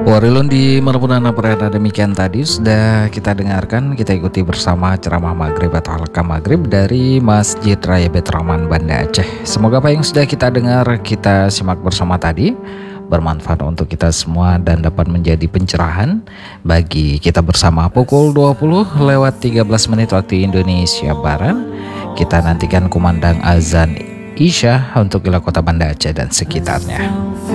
Warilun di manapun anda berada, demikian tadi sudah kita dengarkan, kita ikuti bersama ceramah maghrib atau halaqah maghrib dari Masjid Raya Baitur Rahman Banda Aceh. Semoga apa yang sudah kita dengar, kita simak bersama tadi bermanfaat untuk kita semua dan dapat menjadi pencerahan bagi kita bersama. Pukul 20:13 waktu Indonesia Barat, kita nantikan kumandang azan Isya untuk wilayah kota Banda Aceh dan sekitarnya.